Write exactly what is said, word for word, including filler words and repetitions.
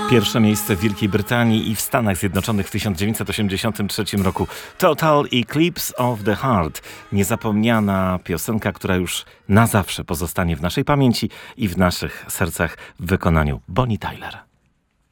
Pierwsze miejsce w Wielkiej Brytanii i w Stanach Zjednoczonych w tysiąc dziewięćset osiemdziesiątym trzecim roku. Total Eclipse of the Heart. Niezapomniana piosenka, która już na zawsze pozostanie w naszej pamięci i w naszych sercach w wykonaniu Bonnie Tyler.